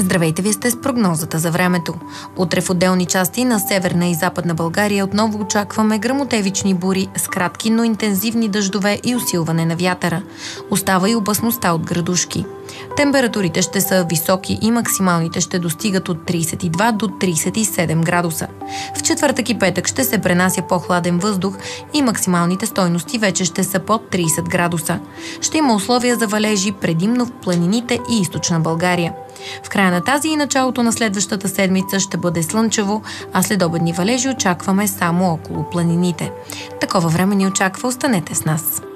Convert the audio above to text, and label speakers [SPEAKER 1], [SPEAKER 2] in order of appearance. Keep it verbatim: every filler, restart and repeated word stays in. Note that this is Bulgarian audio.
[SPEAKER 1] Здравейте, вие сте с прогнозата за времето. Утре в отделни части на Северна и Западна България отново очакваме гръмотевични бури с кратки, но интензивни дъждове и усилване на вятъра. Остава и опасността от градушки. Температурите ще са високи и максималните ще достигат от трийсет и два до трийсет и седем градуса. В четвъртък и петък ще се пренася по-хладен въздух и максималните стойности вече ще са под трийсет градуса. Ще има условия за валежи предимно в планините и източна България. В края на тази и началото на следващата седмица ще бъде слънчево, а следобедни валежи очакваме само около планините. Такова време ни очаква, останете с нас.